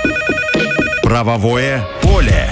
Правовое поле.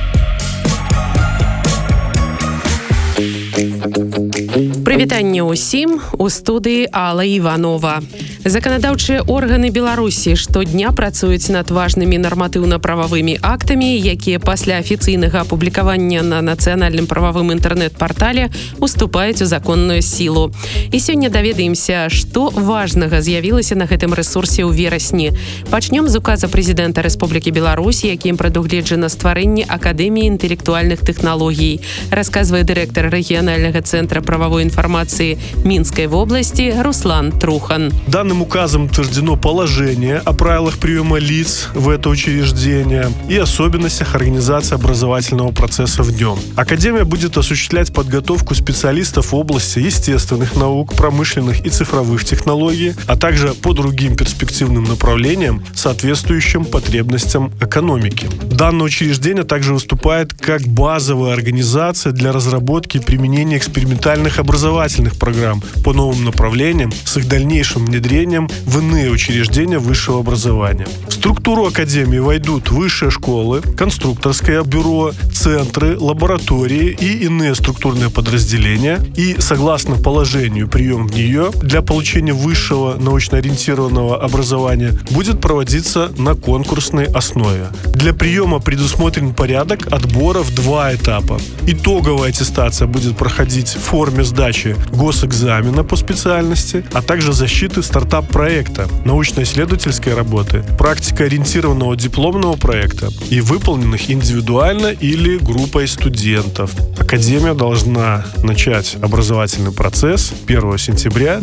Прывітанне ўсім, у студыі Алла Іванова. Заканадаўчыя органы Беларусі штодня працуюць над важнымі нарматыўна-прававымі актамі, якія пасля афіцыйнага апублікавання на нацыянальным прававым інтэрнэт-партале уступаюць у законную сілу. І сёння даведаемся, што важнага з'явілася на гэтым рэсурсе ў верасні. Пачнём з указа прэзідэнта Рэспублікі Беларусь, якім прадугледжана стварэнне Акадэміі інтэлектуальных тэхналогій, расказвае дырэктар рэгіянальнага цэнтра правовой информации Минской области Руслан Трухан. Данным указом утверждено положение о правилах приема лиц в это учреждение и особенностях организации образовательного процесса в нем. Академия будет осуществлять подготовку специалистов в области естественных наук, промышленных и цифровых технологий, а также по другим перспективным направлениям, соответствующим потребностям экономики. Данное учреждение также выступает как базовая организация для разработки и применения экспериментальных образовательных программ по новым направлениям с их дальнейшим внедрением в иные учреждения высшего образования. В структуру Академии войдут высшие школы, конструкторское бюро, центры, лаборатории и иные структурные подразделения. И, согласно положению, прием в нее для получения высшего научно-ориентированного образования будет проводиться на конкурсной основе. Для приема предусмотрен порядок отбора в 2 этапа. Итоговая аттестация будет проходить в форме сдачи госэкзамена по специальности, а также защиты стартап-проекта, научно-исследовательской работы, практикоориентированного дипломного проекта и выполненных индивидуально или группой студентов. Академия должна начать образовательный процесс 1 сентября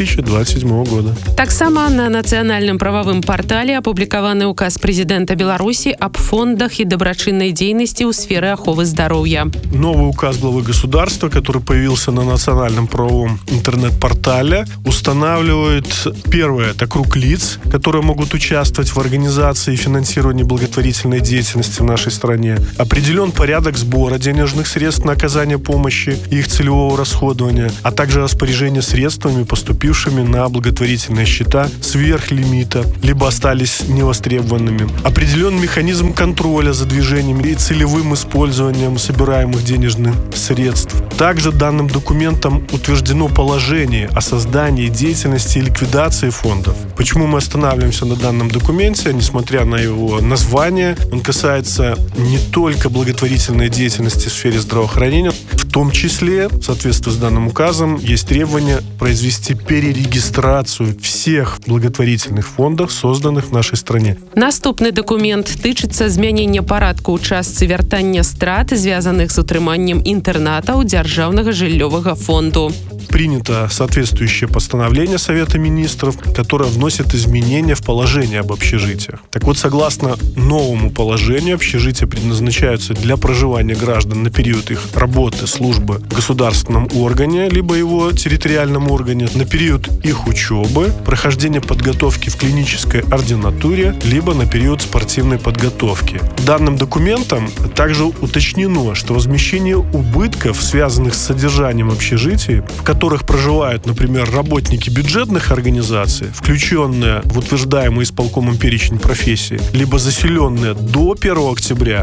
2027 года. Таксама на нацыянальным прававым партале апублікаваны указ прэзідэнта Беларусі аб фондах и добрачыннай дзейнасці ў сферы аховы здароўя. Новый указ главы государства, который появился на национальном правовом интернет-портале, устанавливает, первое, это круг лиц, которые могут участвовать в организации и финансировании благотворительной деятельности в нашей стране. Определен порядок сбора денежных средств на оказание помощи и их целевого расходования, а также распоряжение средствами, поступившими на благотворительные счета сверх лимита, либо остались невостребованными. Определен механизм контроля за движением и целевым использованием собираемых денежных средств. Также данным документом утверждено положение о создании, деятельности и ликвидации фондов. Почему мы останавливаемся на данном документе, несмотря на его название? Он касается не только благотворительной деятельности в сфере здравоохранения, в том числе, в соответствии с данным указом, есть требование произвести перерегистрацию всех благотворительных фондов, созданных в нашей стране. Наступны документ тычыцца змянення парадку ў частцы вяртання страт, звязаных з утрыманнем інтэрната ў дзяржаўнага жыллёвага фонду. Принято соответствующее постановление Совета министров, которое вносит изменения в положение об общежитиях. Так вот, согласно новому положению, общежития предназначаются для проживания граждан на период их работы, службы в государственном органе, либо его территориальном органе, на период их учебы, прохождения подготовки в клинической ординатуре, либо на период спортивной подготовки. Данным документом также уточнено, что возмещение убытков, связанных с содержанием общежитий, в которых проживают, например, работники бюджетных организаций, включенные в утверждаемый исполкомом перечень профессий, либо заселенные до 1 октября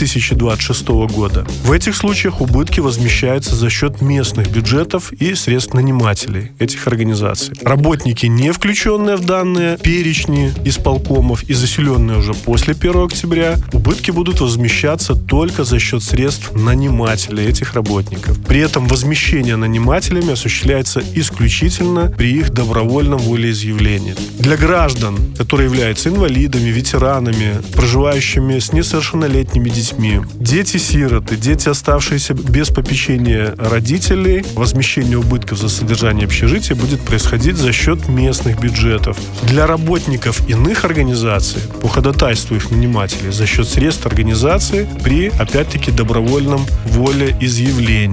2026 года. В этих случаях убытки возмещаются за счет местных бюджетов и средств нанимателей этих организаций. Работники, не включенные в данные перечни исполкомов и заселенные уже после 1 октября, убытки будут возмещаться только за счет средств нанимателей этих работников. При этом возмещение нанимателями осуществляется исключительно при их добровольном волеизъявлении. Для граждан, которые являются инвалидами, ветеранами, проживающими с несовершеннолетними детьми, дети-сироты, дети, оставшиеся без попечения родителей, возмещение убытков за содержание общежития будет происходить за счет местных бюджетов. Для работников иных организаций, по ходатайству их нанимателей, за счет средств организации при, опять-таки, добровольном волеизъявлении.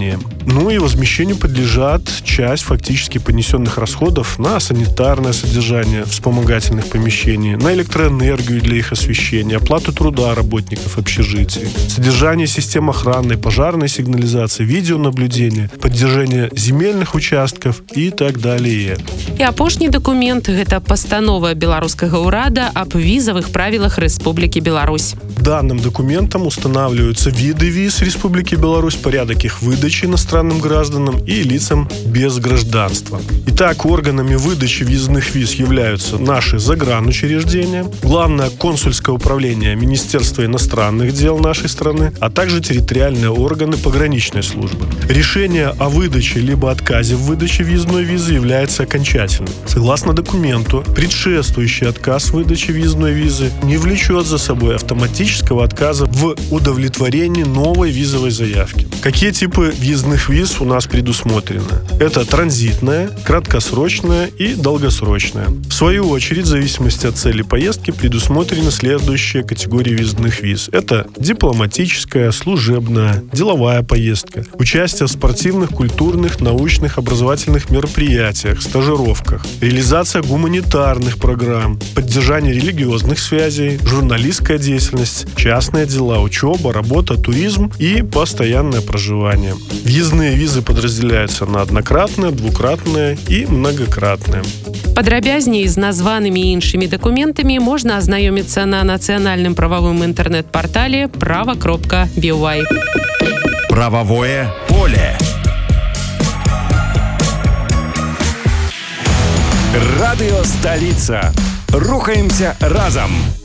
Ну и возмещению подлежат часть фактически понесенных расходов на санитарное содержание вспомогательных помещений, на электроэнергию для их освещения, оплату труда работников общежитий, содержание систем охранной, пожарной сигнализации, видеонаблюдения, поддержание земельных участков и так далее. І апошні документ – гэта пастанова беларускага ўрада аб візавых правілах Рэспублікі Беларусь. Данным документом устанавливаются виды виз Республики Беларусь, порядок их выдачи иностранным гражданам и лицам без гражданства. Итак, органами выдачи въездных виз являются наши загранучреждения, Главное консульское управление Министерства иностранных дел нашей страны, а также территориальные органы пограничной службы. Решение о выдаче либо отказе в выдаче въездной визы является окончательным. Согласно документу, предшествующий отказ в выдаче въездной визы не влечет за собой автоматического отказа в удовлетворении новой визовой заявки. Какие типы въездных виз у нас предусмотрены? Это транзитная, краткосрочная и долгосрочная. В свою очередь, в зависимости от цели поездки, предусмотрены следующие категории въездных виз. Это дипломатическая, служебная, деловая поездка, участие в спортивных, культурных, научных, образовательных мероприятиях, стажировках, реализация гуманитарных программ, поддержание религиозных связей, журналистская деятельность, частные дела, учеба, работа, туризм и постоянное проживание. Въездные визы подразделяются на однократные, двукратные и многократные. Падрабязней з названымі і іншымі дакументамі можна азнаёміцца на нацыянальным прававым інтэрнэт-партале prava.by. Правовое поле. Радио «Столица». Рухаемся разом.